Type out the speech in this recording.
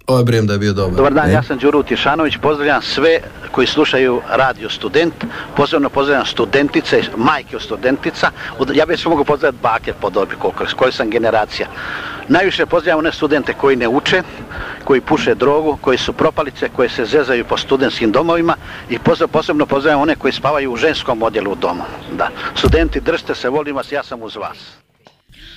Ovo je Brijem da je bio dobar. Dobar dan, ja sam Đuro Tješanović, pozdravljam sve koji slušaju Radio Student, posebno pozdravljam studentice, majke od studentica, ja bih se mogu pozdraviti bake po dobi, koji sam generacija. Najviše pozdravljam one studente koji ne uče, koji puše drogu, koji su propalice, koji se zezaju po studentskim domovima i posebno pozdravljam one koji spavaju u ženskom odjelu u domu. Da. Studenti, držite se, volim vas, ja sam uz vas.